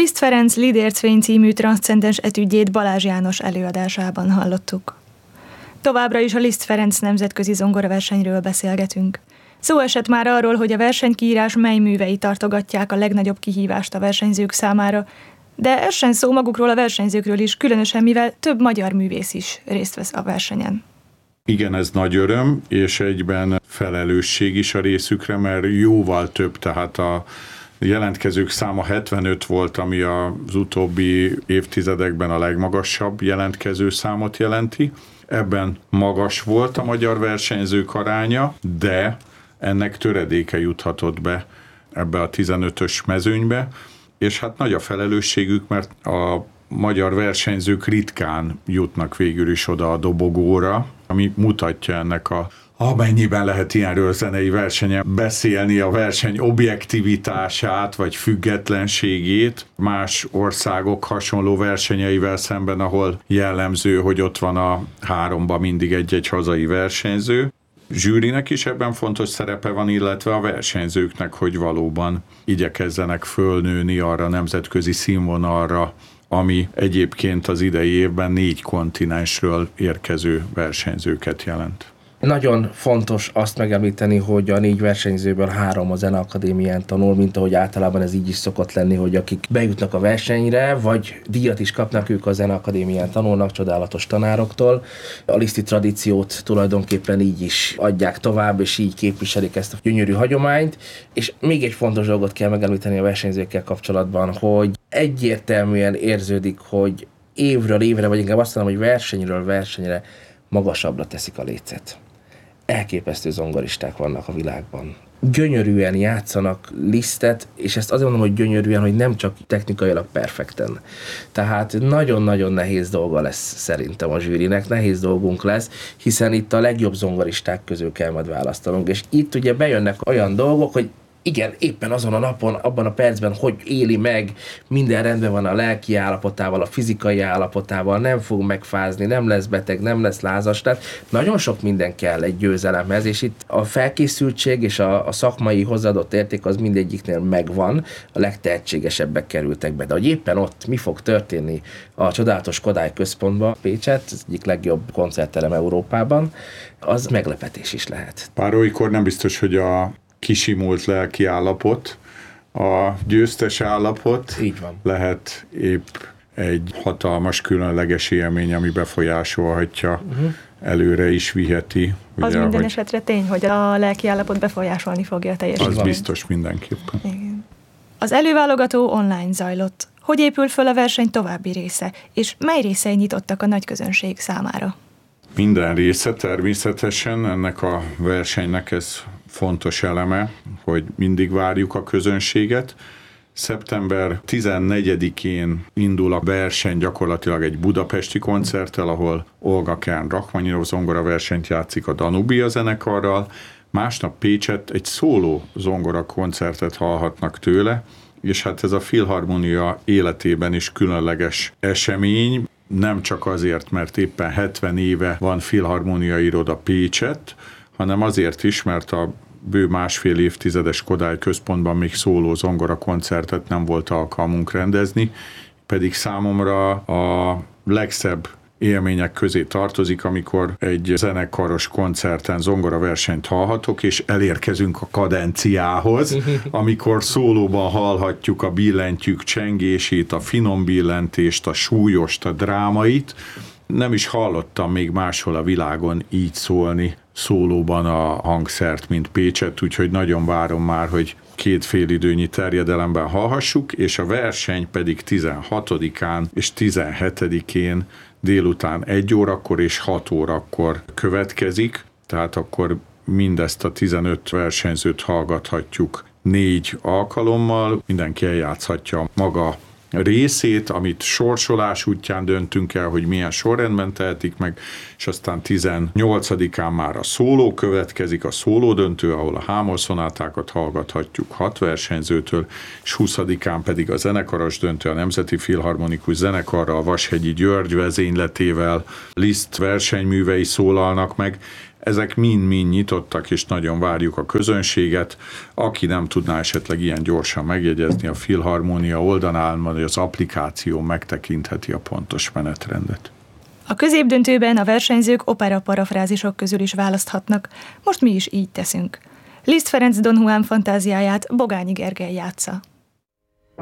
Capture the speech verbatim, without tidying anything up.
Liszt Ferenc Lidércvény című transzcendens etüdjét Balázs János előadásában hallottuk. Továbbra is a Liszt Ferenc nemzetközi zongoraversenyről beszélgetünk. Szó esett már arról, hogy a versenykiírás mely művei tartogatják a legnagyobb kihívást a versenyzők számára, de essen szó magukról a versenyzőkről is, különösen mivel több magyar művész is részt vesz a versenyen. Igen, ez nagy öröm, és egyben felelősség is a részükre, mert jóval több, tehát a jelentkezők száma hetvenöt volt, ami az utóbbi évtizedekben a legmagasabb jelentkező számot jelenti. Ebben magas volt a magyar versenyzők aránya, de ennek töredéke juthatott be ebbe a tizenötös mezőnybe, és hát nagy a felelősségük, mert a magyar versenyzők ritkán jutnak végül is oda a dobogóra, ami mutatja ennek a amennyiben lehet ilyenről zenei versenyen beszélni, a verseny objektivitását vagy függetlenségét más országok hasonló versenyeivel szemben, ahol jellemző, hogy ott van a háromban mindig egy-egy hazai versenyző. Zsűrinek is ebben fontos szerepe van, illetve a versenyzőknek, hogy valóban igyekezzenek fölnőni arra nemzetközi színvonalra, ami egyébként az idei évben négy kontinensről érkező versenyzőket jelent. Nagyon fontos azt megemlíteni, hogy a négy versenyzőből három a Zeneakadémián tanul, mint ahogy általában ez így is szokott lenni, hogy akik bejutnak a versenyre, vagy díjat is kapnak, ők a Zeneakadémián tanulnak csodálatos tanároktól. A liszti tradíciót tulajdonképpen így is adják tovább, és így képviselik ezt a gyönyörű hagyományt. És még egy fontos dolgot kell megemlíteni a versenyzőkkel kapcsolatban, hogy egyértelműen érződik, hogy évről évre, vagy inkább azt mondom, hogy versenyről versenyre magasabbra teszik a lécet. Elképesztő zongoristák vannak a világban. Gyönyörűen játszanak Lisztet, és ezt azért mondom, hogy gyönyörűen, hogy nem csak technikailag perfekten. Tehát nagyon-nagyon nehéz dolga lesz szerintem a zsűrinek, nehéz dolgunk lesz, hiszen itt a legjobb zongoristák közül kell majd választanunk, és itt ugye bejönnek olyan dolgok, hogy igen, éppen azon a napon, abban a percben, hogy éli meg, minden rendben van a lelki állapotával, a fizikai állapotával, nem fog megfázni, nem lesz beteg, nem lesz lázas, tehát nagyon sok minden kell egy győzelemhez, és itt a felkészültség és a, a szakmai hozzáadott érték az mindegyiknél megvan, a legtehetségesebbek kerültek be, de hogy éppen ott mi fog történni a csodálatos Kodály Központban, Pécset, az egyik legjobb koncertterem Európában, az meglepetés is lehet. Bár olykor nem biztos, hogy a kisimult lelki állapot, a győztes állapot így van. Lehet épp egy hatalmas, különleges élmény, ami befolyásolhatja, uh-huh. előre is viheti. Az ugye, minden hogy esetre tény, hogy a lelki állapot befolyásolni fogja a teljesítményt. Az biztos mindenképpen. Igen. Az előválogató online zajlott. Hogy épül föl a verseny további része, és mely részei nyitottak a nagy közönség számára? Minden része természetesen, ennek a versenynek ez fontos eleme, hogy mindig várjuk a közönséget. szeptember tizennegyedikén indul a verseny gyakorlatilag egy budapesti koncerttel, ahol Olga Kern Rachmaninov zongora versenyt játszik a Danubia zenekarral. Másnap Pécsett egy szóló zongora koncertet hallhatnak tőle, és hát ez a Filharmonia életében is különleges esemény, nem csak azért, mert éppen hetven éve van Filharmonia iroda Pécsett, hanem azért is, mert a bő másfél évtizedes Kodály Központban még szóló zongora koncertet nem volt alkalmunk rendezni, pedig számomra a legszebb élmények közé tartozik, amikor egy zenekaros koncerten zongoraversenyt hallhatok, és elérkezünk a kadenciához, amikor szólóban hallhatjuk a billentyűk csengését, a finom billentést, a súlyost, a drámait. Nem is hallottam még máshol a világon így szólni szólóban a hangszert, mint Pécsett, úgyhogy nagyon várom már, hogy két félidőnyi terjedelemben hallhassuk, és a verseny pedig tizenhatodikán és tizenhetedikén délután egy órakor és hat órakor következik, tehát akkor mindezt a tizenöt versenyzőt hallgathatjuk négy alkalommal, mindenki eljátszhatja maga részét, amit sorsolás útján döntünk el, hogy milyen sorrendben tehetik meg, és aztán tizennyolcadikán már a szóló következik, a szóló döntő, ahol a hámor-szonátákat hallgathatjuk hat versenyzőtől, és huszadikán pedig a zenekaros döntő, a Nemzeti Filharmonikus Zenekarral, Vashegyi György vezényletével, Liszt versenyművei szólalnak meg. ezek mind-mind nyitottak, és nagyon várjuk a közönséget. Aki nem tudná esetleg ilyen gyorsan megjegyezni, a Filharmónia oldalán, vagy az applikáció megtekintheti a pontos menetrendet. A középdöntőben a versenyzők opera parafrázisok közül is választhatnak, most mi is így teszünk. Liszt Ferenc Don Juan fantáziáját Bogányi Gergely játsza.